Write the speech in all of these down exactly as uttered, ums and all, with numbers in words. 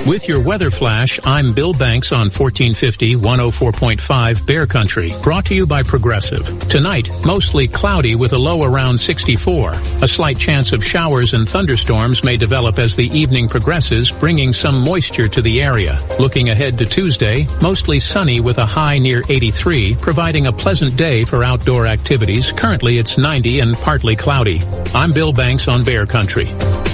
With your weather flash, I'm Bill Banks on fourteen fifty, one oh four point five Bear Country, brought to you by Progressive. Tonight, mostly cloudy with a low around sixty-four. A slight chance of showers and thunderstorms may develop as the evening progresses, bringing some moisture to the area. Looking ahead to Tuesday, mostly sunny with a high near eighty-three, providing a pleasant day for outdoor activities. Currently, it's ninety and partly cloudy. I'm Bill Banks on Bear Country.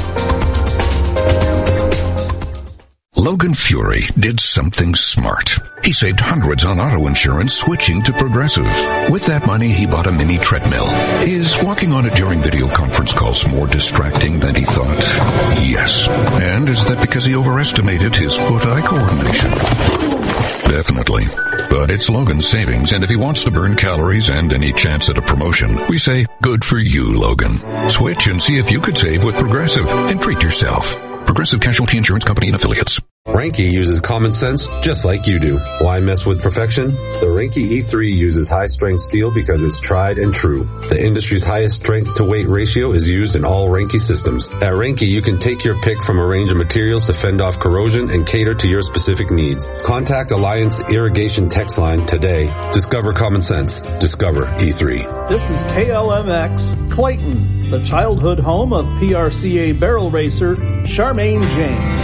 Logan Fury did something smart. He saved hundreds on auto insurance switching to Progressive. With that money, he bought a mini treadmill. Is walking on it during video conference calls more distracting than he thought? Yes. And is that because he overestimated his foot-eye coordination? Definitely. But it's Logan's savings, and if he wants to burn calories and any chance at a promotion, we say, good for you, Logan. Switch and see if you could save with Progressive and treat yourself. Progressive Casualty Insurance Company and Affiliates. Reinke uses common sense just like you do. Why mess with perfection? The Reinke E three uses high-strength steel because it's tried and true. The industry's highest strength-to-weight ratio is used in all Reinke systems. At Reinke, you can take your pick from a range of materials to fend off corrosion and cater to your specific needs. Contact Alliance Irrigation text line today. Discover common sense. Discover E three. This is K L M X Clayton, the childhood home of P R C A barrel racer Charmaine James.